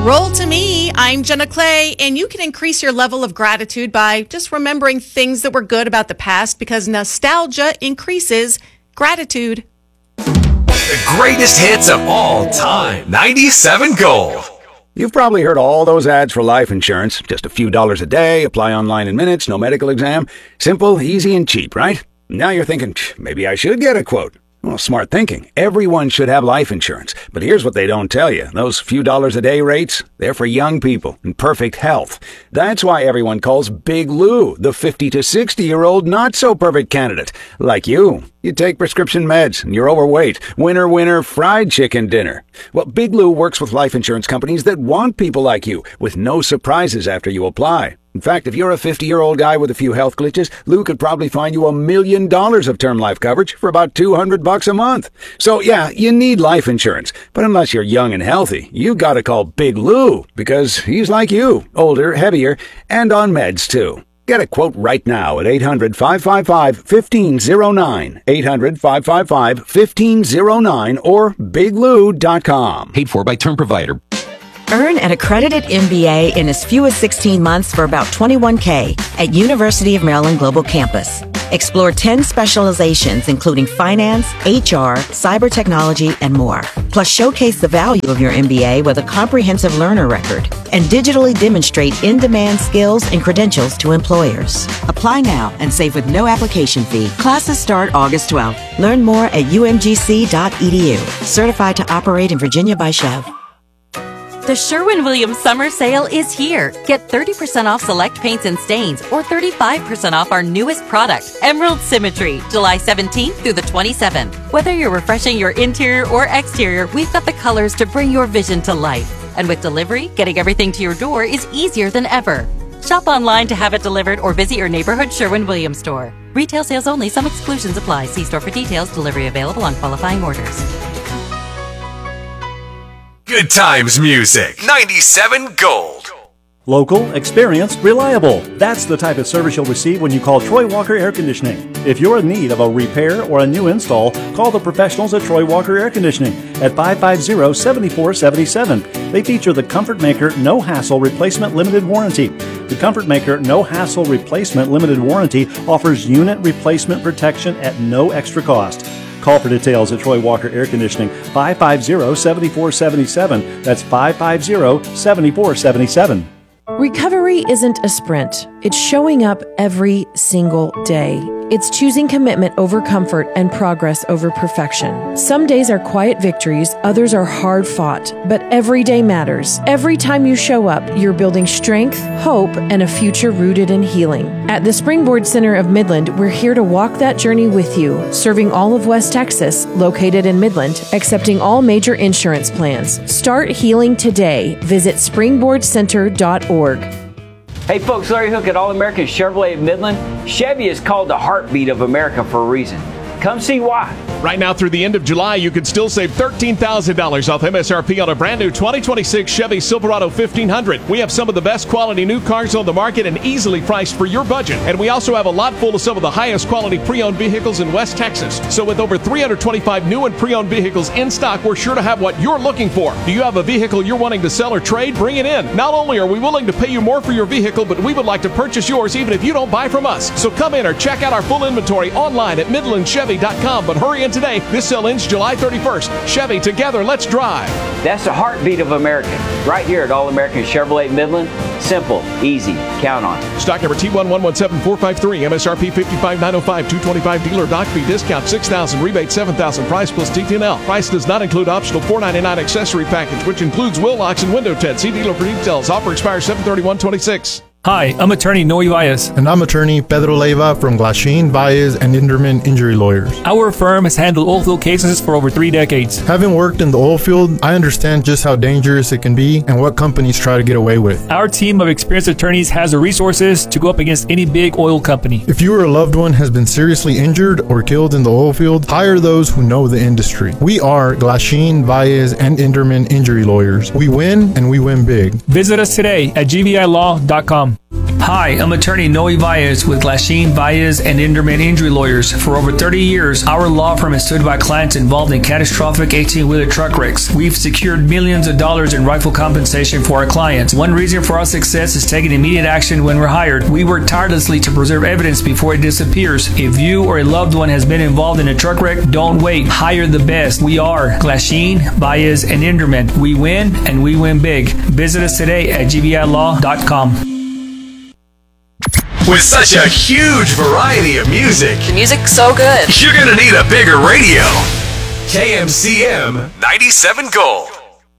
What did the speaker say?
Roll to me. I'm Jenna Clay, and you can increase your level of gratitude by just remembering things that were good about the past because nostalgia increases gratitude. The greatest hits of all time. 97 Gold. You've probably heard all those ads for life insurance. Just a few dollars a day, apply online in minutes, no medical exam. Simple, easy, and cheap, right? Now you're thinking, maybe I should get a quote. Well, smart thinking. Everyone should have life insurance. But here's what they don't tell you. Those few dollars a day rates, they're for young people in perfect health. That's why everyone calls Big Lou the 50 to 60-year-old not-so-perfect candidate. Like you. You take prescription meds and you're overweight. Winner, winner, fried chicken dinner. Well, Big Lou works with life insurance companies that want people like you, with no surprises after you apply. In fact, if you're a 50-year-old guy with a few health glitches, Lou could probably find you $1 million of term life coverage for about $200 a month. So yeah, you need life insurance. But unless you're young and healthy, you gotta call Big Lou, because he's like you, older, heavier, and on meds too. Get a quote right now at 800-555-1509, 800-555-1509, or biglou.com. Paid for by Term Provider. Earn an accredited MBA in as few as 16 months for about $21K at University of Maryland Global Campus. Explore 10 specializations, including finance, HR, cyber technology, and more. Plus, showcase the value of your MBA with a comprehensive learner record and digitally demonstrate in-demand skills and credentials to employers. Apply now and save with no application fee. Classes start August 12th. Learn more at umgc.edu. Certified to operate in Virginia by Chev. The Sherwin-Williams Summer Sale is here. Get 30% off select paints and stains or 35% off our newest product, Emerald Symmetry, July 17th through the 27th. Whether you're refreshing your interior or exterior, we've got the colors to bring your vision to life. And with delivery, getting everything to your door is easier than ever. Shop online to have it delivered or visit your neighborhood Sherwin-Williams store. Retail sales only. Some exclusions apply. See store for details. Delivery available on qualifying orders. Good times music. 97 Gold. Local, experienced, reliable. That's the type of service you'll receive when you call Troy Walker Air Conditioning. If you're in need of a repair or a new install, call the professionals at Troy Walker Air Conditioning at 550-7477. They feature the Comfort Maker No Hassle Replacement Limited Warranty. The Comfort Maker No Hassle Replacement Limited Warranty offers unit replacement protection at no extra cost. Call for details at Troy Walker Air Conditioning, 550-7477. That's 550-7477. Recovery isn't a sprint. It's showing up every single day. It's choosing commitment over comfort and progress over perfection. Some days are quiet victories, others are hard fought, but every day matters. Every time you show up, you're building strength, hope, and a future rooted in healing. At the Springboard Center of Midland, we're here to walk that journey with you, serving all of West Texas, located in Midland, accepting all major insurance plans. Start healing today. Visit springboardcenter.org. Hey folks, Larry Hook at All American Chevrolet of Midland. Chevy is called the heartbeat of America for a reason. Come see why. Right now through the end of July, you can still save $13,000 off MSRP on a brand new 2026 Chevy Silverado 1500. We have some of the best quality new cars on the market and easily priced for your budget. And we also have a lot full of some of the highest quality pre-owned vehicles in West Texas. So with over 325 new and pre-owned vehicles in stock, we're sure to have what you're looking for. Do you have a vehicle you're wanting to sell or trade? Bring it in. Not only are we willing to pay you more for your vehicle, but we would like to purchase yours even if you don't buy from us. So come in or check out our full inventory online at MidlandChevy.com. But hurry in today. This sale ends July 31st. Chevy, together, let's drive. That's the heartbeat of America. Right here at All American Chevrolet Midland. Simple, easy, count on it. Stock number T1117453, MSRP $55,905, $225 dealer doc fee discount $6,000, rebate $7,000, price plus TTNL. Price does not include optional $499 accessory package, which includes wheel locks and window tint. See dealer for details. Offer expires 7/31/26. Hi, I'm attorney Noe Valles. And I'm attorney Pedro Leiva from Glasheen, Valles, and Inderman Injury Lawyers. Our firm has handled oil field cases for over 3 decades. Having worked in the oil field, I understand just how dangerous it can be and what companies try to get away with. Our team of experienced attorneys has the resources to go up against any big oil company. If you or a loved one has been seriously injured or killed in the oil field, hire those who know the industry. We are Glasheen, Valles, and Inderman Injury Lawyers. We win, and we win big. Visit us today at gvilaw.com. Hi, I'm attorney Noe Baez with Glasheen, Baez, and Inderman Injury Lawyers. For over 30 years, our law firm has stood by clients involved in catastrophic 18-wheeler truck wrecks. We've secured millions of dollars in rightful compensation for our clients. One reason for our success is taking immediate action when we're hired. We work tirelessly to preserve evidence before it disappears. If you or a loved one has been involved in a truck wreck, don't wait. Hire the best. We are Glasheen, Baez, and Inderman. We win, and we win big. Visit us today at gbilaw.com. With such a huge variety of music, The music's so good. you're gonna need a bigger radio. KMCM 97 Gold.